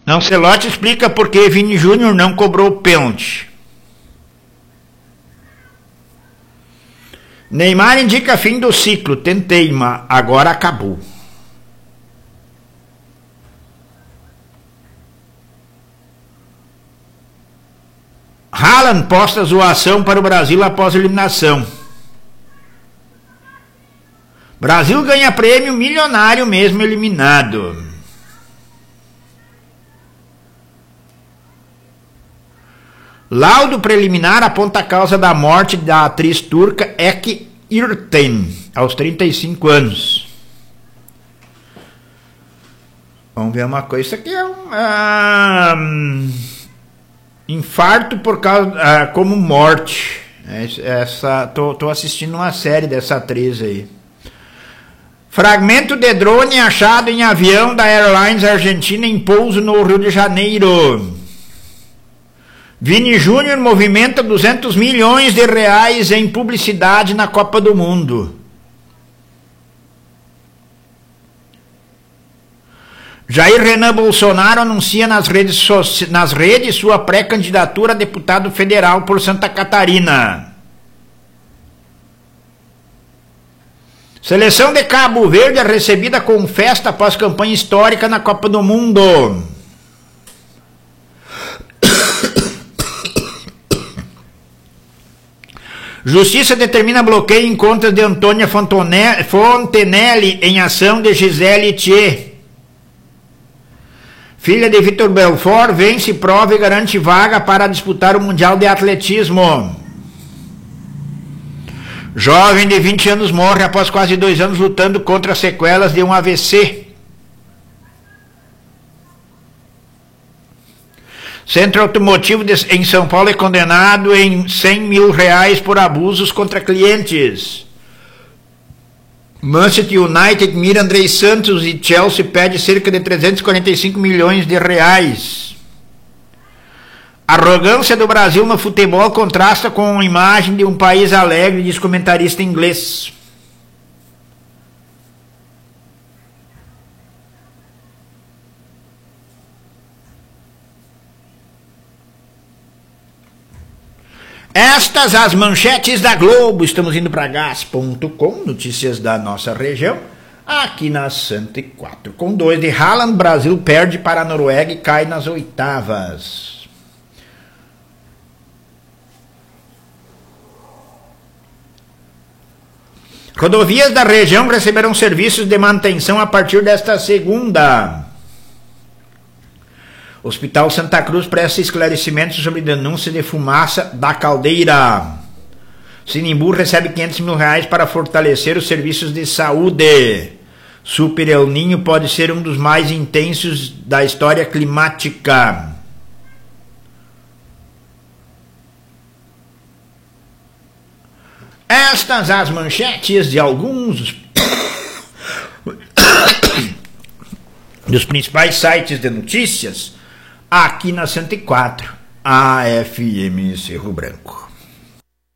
Ancelotti explica por que Vini Júnior não cobrou pênalti. Neymar indica fim do ciclo. Tentei, mas agora acabou. Haaland posta zoação para o Brasil após eliminação. Brasil ganha prêmio milionário mesmo eliminado. Laudo preliminar aponta a causa da morte da atriz turca Ek Yurten, aos 35 anos. Vamos ver uma coisa. Isso aqui é um infarto por causa como morte. Tô assistindo uma série dessa atriz aí. Fragmento de drone achado em avião da Airlines Argentina em pouso no Rio de Janeiro. Vini Júnior movimenta 200 milhões de reais em publicidade na Copa do Mundo. Jair Renan Bolsonaro anuncia nas redes sua pré-candidatura a deputado federal por Santa Catarina. Seleção de Cabo Verde é recebida com festa após campanha histórica na Copa do Mundo. Justiça determina bloqueio em contas de Antônia Fontenelle em ação de Gisele Thier. Filha de Vitor Belfort vence prova e garante vaga para disputar o Mundial de Atletismo. Jovem de 20 anos morre após quase 2 anos lutando contra as sequelas de um AVC. Centro Automotivo em São Paulo é condenado em R$100 mil por abusos contra clientes. Manchester United mira Andrei Santos e Chelsea pede cerca de 345 milhões de reais. Arrogância do Brasil no futebol contrasta com a imagem de um país alegre, diz comentarista inglês. Estas as manchetes da Globo. Estamos indo para gas.com, notícias da nossa região, aqui na 104. Com 2 de Haaland, Brasil perde para a Noruega e cai nas oitavas. Rodovias da região receberão serviços de manutenção a partir desta segunda. Hospital Santa Cruz presta esclarecimentos sobre denúncia de fumaça da caldeira. Sinimbu recebe R$500 mil para fortalecer os serviços de saúde. Super El Niño pode ser um dos mais intensos da história climática. Estas as manchetes de alguns dos principais sites de notícias aqui na 104, AFM Cerro Branco.